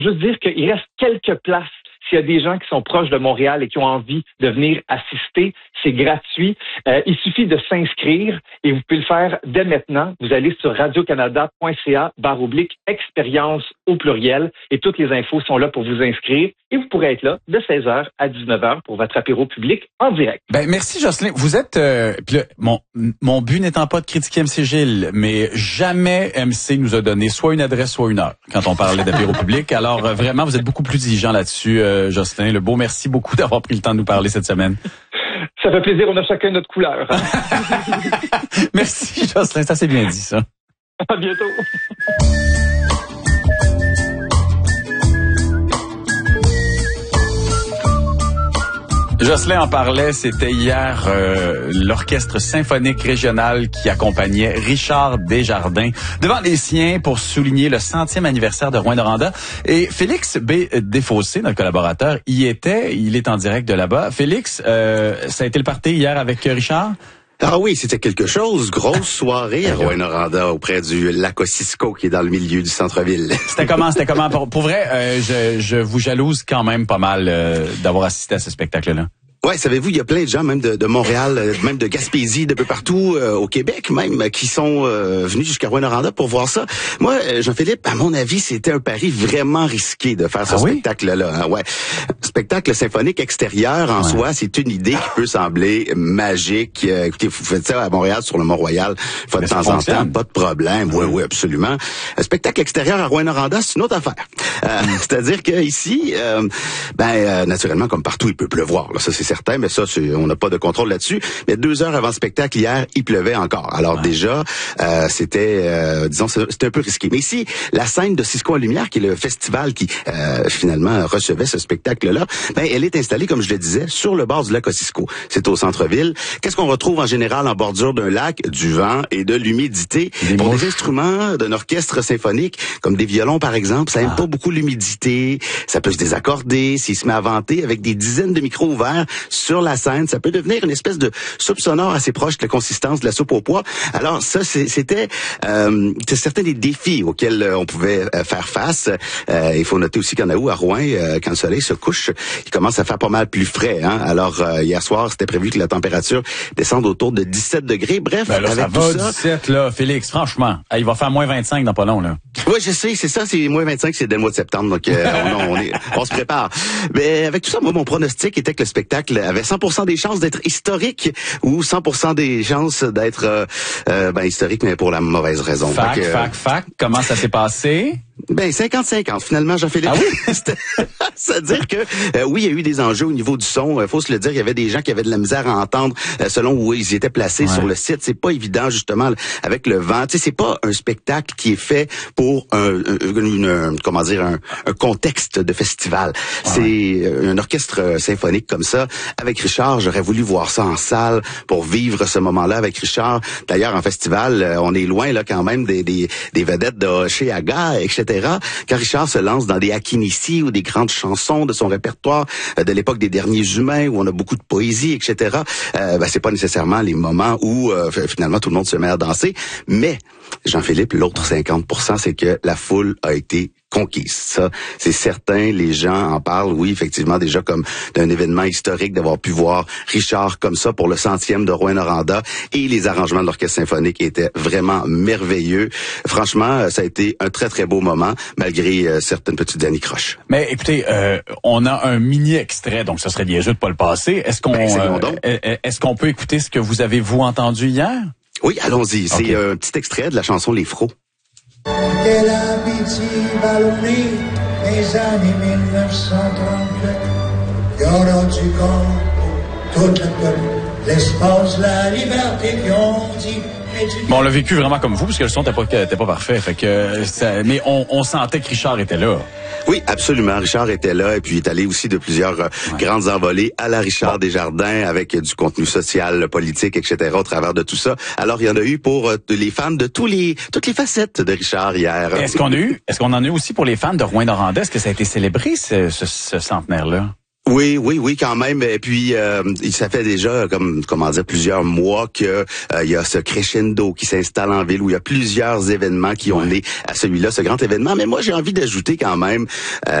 juste dire qu'il reste quelques places. S'il y a des gens qui sont proches de Montréal et qui ont envie de venir assister, c'est gratuit. Il suffit de s'inscrire et vous pouvez le faire dès maintenant. Vous allez sur radiocanada.ca/expérience au pluriel et toutes les infos sont là pour vous inscrire. Et vous pourrez être là de 16h à 19h pour votre apéro public en direct. Ben merci Jocelyn. Vous êtes puis là, mon but n'étant pas de critiquer MC Gilles, mais jamais MC nous a donné soit une adresse soit une heure quand on parlait d'apéro public. Alors vraiment, vous êtes beaucoup plus exigeant là-dessus, Jocelyn Lebeau. Merci beaucoup d'avoir pris le temps de nous parler cette semaine. Ça fait plaisir, on a chacun notre couleur. Hein? Merci Jocelyn, ça c'est bien dit ça. À bientôt. Jocelyn en parlait, c'était hier l'orchestre symphonique régional qui accompagnait Richard Desjardins devant les siens pour souligner le 100e anniversaire de Rouyn-Noranda. Et Félix B. Desfossés, notre collaborateur, y était, il est en direct de là-bas. Félix, ça a été le party hier avec Richard? Ah oui, c'était quelque chose. Grosse soirée à Rouyn-Noranda auprès du lac Ossisco qui est dans le milieu du centre-ville. C'était comment? Pour vrai, je vous jalouse quand même pas mal d'avoir assisté à ce spectacle-là. Ouais, savez-vous, il y a plein de gens, même de Montréal, même de Gaspésie, de peu partout au Québec, même, qui sont venus jusqu'à Rouyn-Noranda pour voir ça. Moi, Jean-Philippe, à mon avis, c'était un pari vraiment risqué de faire ce spectacle-là. Ouais, spectacle symphonique extérieur en soi, c'est une idée qui peut sembler magique. Écoutez, vous faites ça à Montréal sur le Mont-Royal, de temps en temps, pas de problème. Oui, absolument. Un spectacle extérieur à Rouyn-Noranda, c'est une autre affaire. C'est-à-dire que ici, naturellement, comme partout, il peut pleuvoir. Là, ça, c'est certain, mais ça, on n'a pas de contrôle là-dessus. Mais 2 heures avant le spectacle hier, il pleuvait encore. Alors déjà, c'était un peu risqué. Mais ici, la scène de Cisco en Lumière, qui est le festival qui finalement recevait ce spectacle-là, elle est installée, comme je le disais, sur le bord du lac Ossisco. C'est au centre-ville. Qu'est-ce qu'on retrouve en général en bordure d'un lac? Du vent et de l'humidité. Pour des instruments d'un orchestre symphonique, comme des violons par exemple, ça aime pas beaucoup l'humidité. Ça peut se désaccorder s'il se met à vanter avec des dizaines de micros ouverts sur la scène. Ça peut devenir une espèce de soupe sonore assez proche de la consistance de la soupe au pois. Alors ça, c'était certains des défis auxquels on pouvait faire face. Il faut noter aussi qu'en août, à Rouen, quand le soleil se couche, il commence à faire pas mal plus frais. Hein? Alors hier soir, c'était prévu que la température descende autour de 17 degrés. Bref, là, avec ça tout va, ça... 17, là, Félix, franchement. Il va faire moins 25 dans pas long, là. Oui, je sais, c'est ça, c'est moins 25, c'est dès le mois de septembre, donc on se prépare. Mais avec tout ça, moi, mon pronostic était que le spectacle avait 100% des chances d'être historique ou 100% des chances d'être historique, mais pour la mauvaise raison. Fac. Comment ça s'est passé? 50-50, finalement, Jean-Philippe. Ah oui? C'est-à-dire que, oui, il y a eu des enjeux au niveau du son. Faut se le dire, il y avait des gens qui avaient de la misère à entendre selon où ils étaient placés sur le site. C'est pas évident, justement, avec le vent. Tu sais, c'est pas un spectacle qui est fait pour un contexte de festival. C'est un orchestre symphonique comme ça. Avec Richard, j'aurais voulu voir ça en salle pour vivre ce moment-là avec Richard. D'ailleurs, en festival, on est loin, là, quand même, des vedettes de Hoché Aga, etc. Quand Richard se lance dans des Akinissi ou des grandes chansons de son répertoire de l'époque des Derniers Humains où on a beaucoup de poésie, etc. C'est pas nécessairement les moments où finalement tout le monde se met à danser. Mais Jean-Philippe, l'autre 50%, c'est que la foule a été conquise. Ça, c'est certain. Les gens en parlent, oui, effectivement, déjà comme d'un événement historique d'avoir pu voir Richard comme ça pour le 100e de Rouyn-Noranda, et les arrangements de l'orchestre symphonique étaient vraiment merveilleux. Franchement, ça a été un très, très beau moment, malgré certaines petites anicroches. Mais écoutez, on a un mini extrait, donc ça serait bien sûr de pas le passer. Est-ce qu'on peut écouter ce que vous avez, vous, entendu hier? Oui, allons-y. C'est un petit extrait de la chanson Les Frots. Dès la Bitibi vallonnée, les années 1938, il y aura du corps pour tout l'espace, la liberté qui ont dit. Bon, on l'a vécu vraiment comme vous, parce que le son n'était pas parfait. Fait que mais on sentait que Richard était là. Oui, absolument. Richard était là, et puis il est allé aussi de plusieurs grandes envolées à la Richard Desjardins, avec du contenu social, politique, etc. au travers de tout ça. Alors, il y en a eu pour les fans de toutes les facettes de Richard hier. Est-ce qu'on en a eu aussi pour les fans de Rouyn-Noranda? Est-ce que ça a été célébré, ce centenaire-là? Oui, quand même. Et puis, ça fait déjà, plusieurs mois que il y a ce crescendo qui s'installe en ville où il y a plusieurs événements qui ont né à celui-là, ce grand événement. Mais moi, j'ai envie d'ajouter quand même